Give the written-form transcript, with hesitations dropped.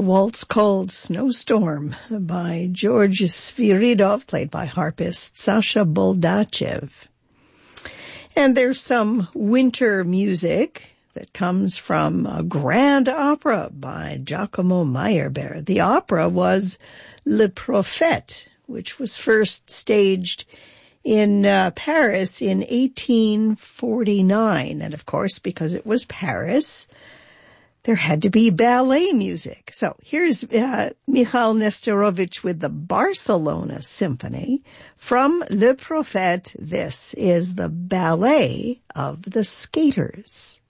A waltz called Snowstorm by George Sviridov, played by harpist Sasha Boldachev. And there's some winter music that comes from a grand opera by Giacomo Meyerbeer. The opera was Le Prophète, which was first staged in Paris in 1849. And of course, because it was Paris, there had to be ballet music. So here's Michal Nesterovich with the Barcelona Symphony. From Le Prophète, this is the Ballet of the Skaters.